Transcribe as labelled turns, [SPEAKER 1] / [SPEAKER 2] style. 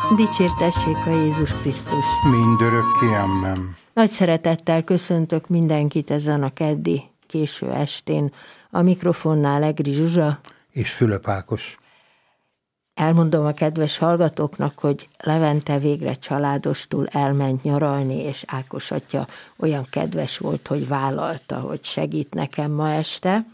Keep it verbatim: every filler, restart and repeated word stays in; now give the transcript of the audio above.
[SPEAKER 1] Dicsértessék a Jézus Krisztus!
[SPEAKER 2] Mindörökké, amen.
[SPEAKER 1] Nagy szeretettel köszöntök mindenkit ezen a keddi késő estén. A mikrofonnál Egri Zsuzsa
[SPEAKER 2] És Fülöp Ákos.
[SPEAKER 1] Elmondom a kedves hallgatóknak, hogy Levente végre családostul elment nyaralni, és Ákos atya olyan kedves volt, hogy vállalta, hogy segít nekem ma este.